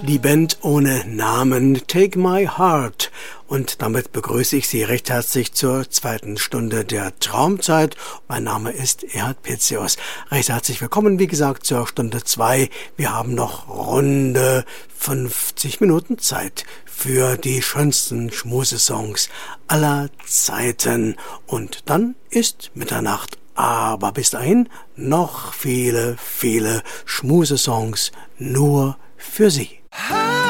Die Band ohne Namen, Take My Heart. Und damit begrüße ich Sie recht herzlich zur zweiten Stunde der Traumzeit. Mein Name ist Erhard Petzius. Recht herzlich willkommen, wie gesagt, zur Stunde 2. Wir haben noch runde 50 Minuten Zeit für die schönsten Schmusesongs aller Zeiten. Und dann ist Mitternacht. Aber bis dahin noch viele, viele Schmusesongs nur für Sie.